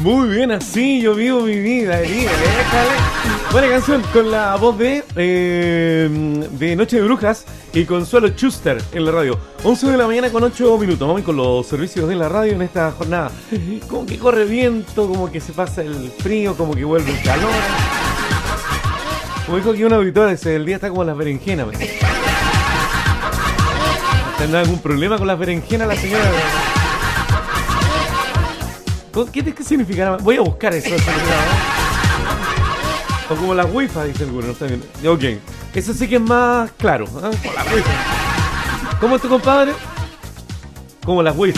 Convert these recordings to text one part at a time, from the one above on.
Muy bien, así yo vivo mi vida, déjale. Buena canción con la voz de Noche de Brujas y Consuelo Schuster en la radio. 11 de la mañana con 8 minutos. Vamos con los servicios de la radio en esta jornada. Como que corre viento, como que se pasa el frío, como que vuelve el calor. Como dijo aquí un auditor, el día está como las berenjenas. ¿Tendrá algún problema con las berenjenas la señora? ¿Qué significará? Voy a buscar eso. O como las wifi, dice alguno. No está bien. Ok. Eso sí que es más claro. ¿Eh? Como las wifi. ¿Cómo es tu compadre? Como las wifi.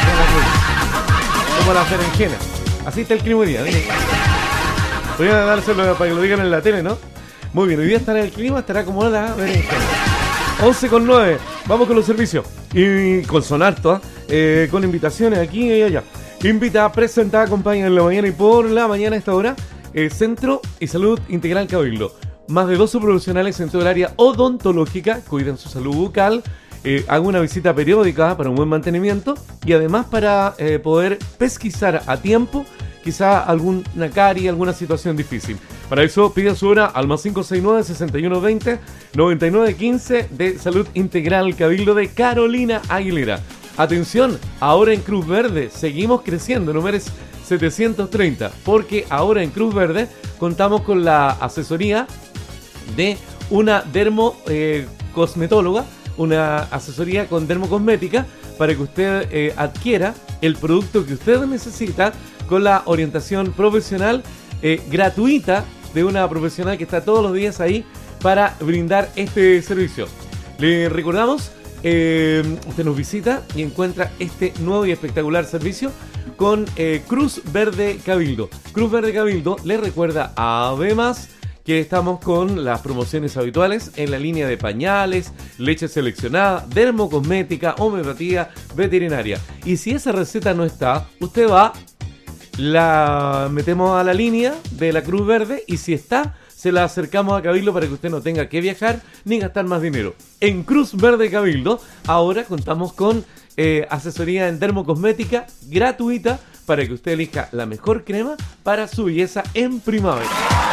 Como las berenjenas. Así está el clima hoy día. Voy a dárselo para que lo digan en la tele, ¿no? Muy bien. Hoy día estará el clima, estará como la berenjena. 11:09. Vamos con los servicios. Y con Sonarto, con invitaciones aquí y allá. Invita, presentada, acompaña en la mañana y por la mañana a esta hora, Centro y Salud Integral Cabildo. Más de 12 profesionales en todo el área odontológica cuidan su salud bucal, hagan una visita periódica para un buen mantenimiento y además para poder pesquisar a tiempo quizá alguna carie, alguna situación difícil. Para eso pida su hora al más 569-6120-9915 de Salud Integral Cabildo de Carolina Aguilera. Atención, ahora en Cruz Verde seguimos creciendo, número es 730, porque ahora en Cruz Verde contamos con la asesoría de una dermocosmetóloga, una asesoría con dermocosmética para que usted adquiera el producto que usted necesita con la orientación profesional gratuita de una profesional que está todos los días ahí para brindar este servicio. Le recordamos, usted nos visita y encuentra este nuevo y espectacular servicio con Cruz Verde Cabildo. Cruz Verde Cabildo le recuerda además que estamos con las promociones habituales en la línea de pañales, leche seleccionada, dermocosmética, homeopatía, veterinaria. Y si esa receta no está, usted va, la metemos a la línea de la Cruz Verde y si está, se la acercamos a Cabildo para que usted no tenga que viajar ni gastar más dinero. En Cruz Verde Cabildo ahora contamos con asesoría en dermocosmética gratuita para que usted elija la mejor crema para su belleza en primavera.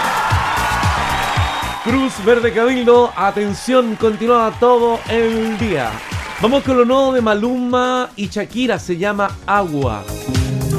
Cruz Verde Cabildo, atención, continúa todo el día. Vamos con lo nuevo de Maluma y Shakira, se llama Agua.